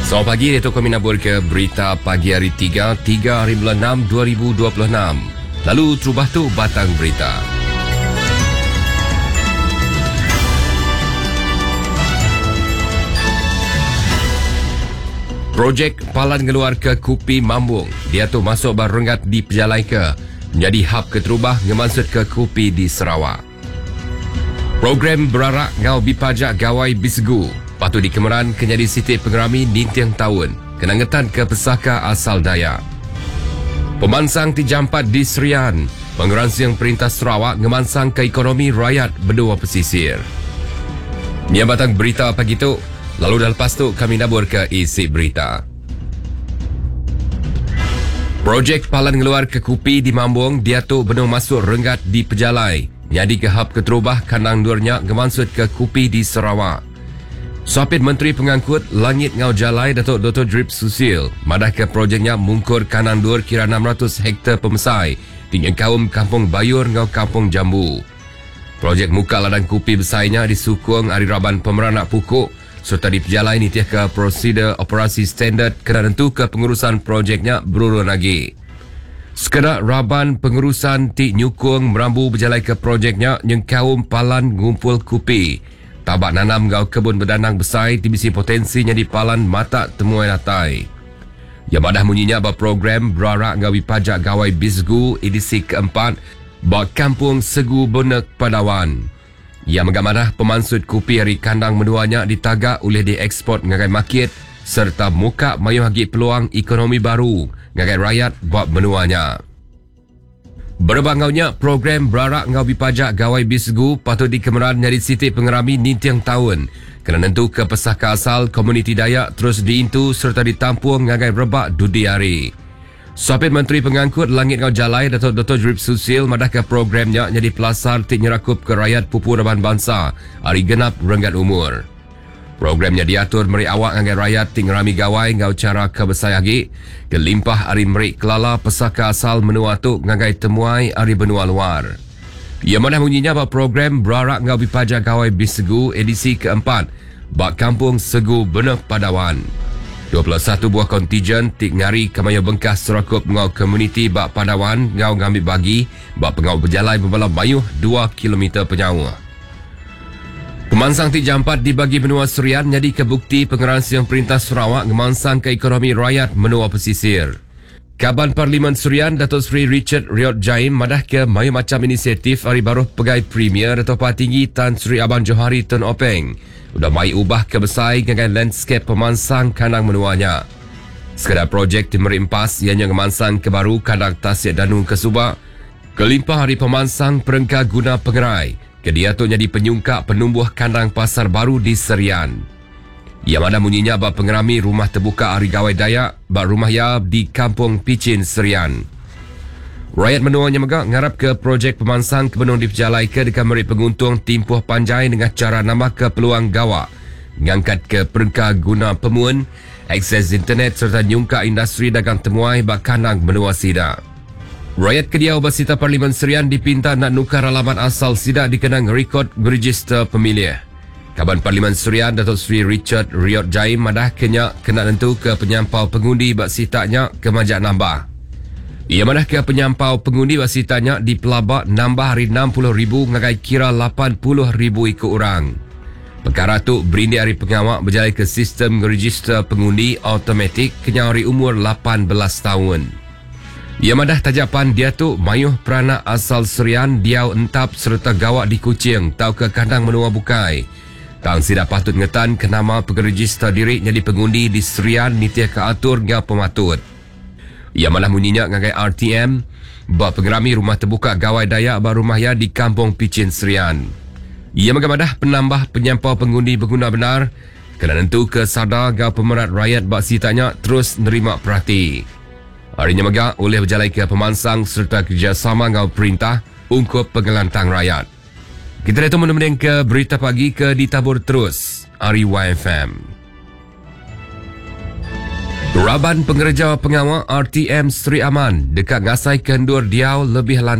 Selamat pagi, Dato' kami nabur ke berita pagi hari 3 hari bulan 6 2026. Lalu terubah tu batang berita. Projek Palan Ngeluar ke Kupi Mambung, dia tu masuk berenggat di Pejalai ke, menjadi hub keterubah ngemansut ke Kupi di Sarawak. Program berarak ngau bipajak gawai bisgu, patut dikemeran kenyadi Siti Pengerami nintiang tahun, kenangetan ke pesaka asal Dayak. Pemansang Tijampat di Serian, pengeransiang Perintah Sarawak ngemansang ke ekonomi rakyat berdua pesisir. Ni batang berita pagi tu. Lalu dah lepas tu kami nabur ke isi berita. Projek Palan Ngeluar ke Kupi di Mambung, dia tu benar masuk renggat di Pejalai. Jadi ke hub keterubah kandang durnya ngemansut ke Kupi di Sarawak. Sopit Menteri Pengangkut Langit Ngau Jalai Datuk Dr. Drip Susil madah ke projeknya mungkur kandang dur kira 600 hektar pemesai tinggal kaum Kampung Bayur Ngau Kampung Jambu. Projek muka ladang Kupi besarnya disukung Ari Raban Pemeranak Pukuk serta di Pejalai ni tiah ke prosedur operasi standard kena tentu ke pengurusan projeknya berurun lagi. Sekedar Raban pengurusan Tik Nyukung merambu berjalai ke projeknya yang kaum Palan ngumpul Kupi. Tabak nanam gau kebun berdanang besar di misi potensinya di Palan mata temuai latai. Yang madah munyinya bahawa program berarak gawi pajak gawai bisgu edisi keempat bahawa kampung Segu Benek Padawan. Yang mengamanah pemansut Kupi hari kandang menuanya ditagak oleh dieksport ngagai market serta muka mayu hagi peluang ekonomi baru ngagai rakyat buat menuanya. Berbangaunya program berarak ngau bipajak gawai bisgu patut dikemeran nyari Siti Pengerami nintiang tahun kerana nentu ke pesaka asal komuniti Dayak terus diintu serta ditampung ngagai rebak dudi hari. Sopit Menteri Pengangkut Langit Ngau Jalai Datuk Dr. Drip Susil madah ke programnya jadi pelasar tik nyerakup ke rakyat Pupu Raban Bangsa hari genap renggat umur. Programnya diatur meri awak ngagai rakyat tik ngerami gawai ngau cara kebesar lagi kelimpah hari meri kelala pesaka asal menua tu ngagai temuai hari benua luar. Ia madah bunyinya bahawa program berarak ngau bipajak gawai bisegu edisi keempat bak kampung Segu Benek Padawan. 21 buah kontijen tik ngari kemaya bengkas serakup ngau komuniti bak Padawan ngau ngambil bagi bak pengau berjalai berbalau mayuh 2 km penyawa. Pemansang Tik Jampat dibagi benua Serian jadi kebukti pengeransiang Perintah Sarawak ngemansang ke ekonomi rakyat menua pesisir. Kaban Parlimen Serian Datuk Seri Richard Riot Jaim madah ke mayu macam inisiatif hari baru Pegai Premier Datuk Patinggi Tan Sri Abang Johari Tun Openg udah mai ubah kebesai dengan landscape pemansang kandang menuanya. Sekedar projek Timur Impas ianya ngemansang ke baru kandang Tasik Danu ke Subak, kelimpah hari pemansang perengka guna pengerai, kedia tu jadi penyungkak penumbuh kandang pasar baru di Serian. Ia mana munyinya bahawa pengerami rumah terbuka hari gawai Dayak bak rumah ya di Kampung Picin Serian. Rakyat menuanya megak ngarap ke projek pemansang kebenung di Pejalai ke dekat meri penguntung timpuh panjai dengan cara nambah ke peluang gawak, ngangkat ke perengka guna pemuan, akses internet serta nyungkak industri dagang temuai bak kandang menua sida. Rakyat kedia Obasita Parlimen Serian dipinta nak nukar alamat asal sida dikenang rekod register pemilih. Kaban Parlimen Serian Datuk Seri Richard Riot Jaim madah kena tentu ke penyampau pengundi bak sitanya ke majak nambah. Ia madah ke penyampau pengundi bak sitanya di Pelabak nambah hari 60,000 ngagai kira 80,000 ikut orang. Perkara tu berindi hari pengawak berjalai ke sistem register pengundi automatik kena hari umur 18 tahun. Ia madah tajapan dia tu mayuh peranak asal Serian diau entap serta gawak di Kuching tau ke kandang menua bukai. Tang sida patut ngetan ke nama pengeregister diri jadi pengundi di Serian nitiah ke atur ngau pematut. Ia malah munyinya ngagai RTM bak pengerami rumah terbuka gawai Dayak bak rumah ya di Kampung Picin Serian. Ia megamadah penambah penyampau pengundi berguna benar kena tentu ke sadar gau pemerat rakyat bak sitanya terus nerima perhati. Harinya megak oleh berjalai ke pemansang serta kerjasama ngau perintah ungkup pengelantang rakyat. Kita datang menemani ke berita pagi ke ditabur terus Ari YFM. Raban pengerja pengawal RTM Seri Aman dekat ngasai kendur diau lebih lantai.